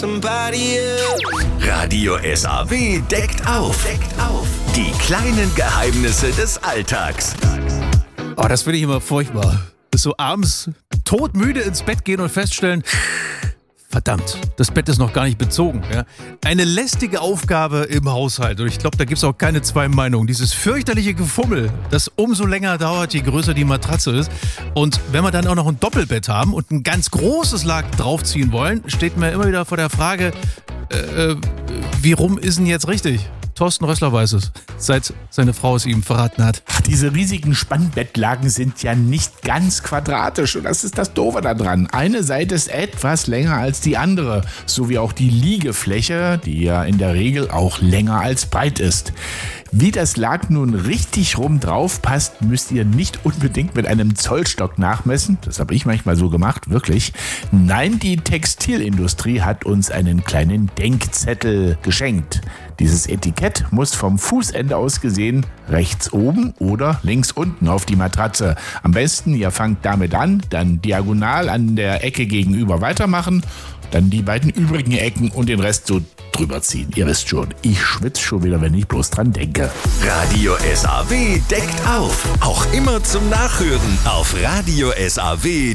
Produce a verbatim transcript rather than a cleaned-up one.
Radio S A W deckt auf. Deckt auf. Die kleinen Geheimnisse des Alltags. Oh, das finde ich immer furchtbar. So abends todmüde ins Bett gehen und feststellen, verdammt, das Bett ist noch gar nicht bezogen. Ja? Eine lästige Aufgabe im Haushalt. Und ich glaube, da gibt es auch keine zwei Meinungen. Dieses fürchterliche Gefummel, das umso länger dauert, je größer die Matratze ist. Und wenn wir dann auch noch ein Doppelbett haben und ein ganz großes Laken draufziehen wollen, steht mir immer wieder vor der Frage, äh, wie rum ist denn jetzt richtig? Thorsten Rössler weiß es, seit seine Frau es ihm verraten hat. Ach, diese riesigen Spannbettlaken sind ja nicht ganz quadratisch und das ist das Doofe daran. Eine Seite ist etwas länger als die andere, so wie auch die Liegefläche, die ja in der Regel auch länger als breit ist. Wie das Laken nun richtig rum drauf passt, müsst ihr nicht unbedingt mit einem Zollstock nachmessen. Das habe ich manchmal so gemacht, wirklich. Nein, die Textilindustrie hat uns einen kleinen Denkzettel geschenkt. Dieses Etikett muss vom Fußende aus gesehen rechts oben oder links unten auf die Matratze. Am besten, ihr fangt damit an, dann diagonal an der Ecke gegenüber weitermachen, dann die beiden übrigen Ecken und den Rest so drüber ziehen. Ihr wisst schon, ich schwitze schon wieder, wenn ich bloß dran denke. Radio S A W deckt auf. Auch immer zum Nachhören auf radio S A W.